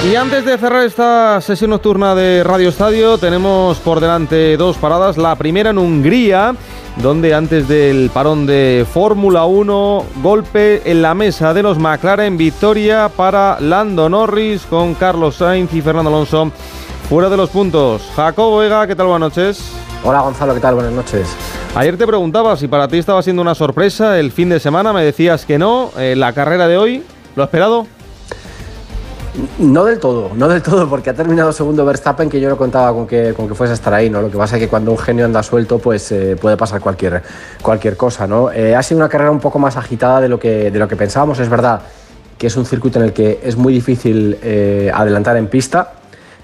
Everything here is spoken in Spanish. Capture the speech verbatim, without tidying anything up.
Y antes de cerrar esta sesión nocturna de Radio Estadio, tenemos por delante dos paradas. La primera en Hungría, donde antes del parón de Fórmula uno, golpe en la mesa de los McLaren, victoria para Lando Norris con Carlos Sainz y Fernando Alonso fuera de los puntos. Jacobo Vega, ¿qué tal? Buenas noches. Hola Gonzalo, ¿qué tal? Buenas noches. Ayer te preguntaba si para ti estaba siendo una sorpresa el fin de semana, me decías que no. Eh, la carrera de hoy, ¿lo esperado? No del todo, no del todo, porque ha terminado segundo Verstappen, que yo no contaba con que, con que fuese a estar ahí, ¿no? Lo que pasa es que cuando un genio anda suelto, pues eh, puede pasar cualquier, cualquier cosa, ¿no? Eh, ha sido una carrera un poco más agitada de lo que, de lo que pensábamos. Es verdad que es un circuito en el que es muy difícil eh, adelantar en pista.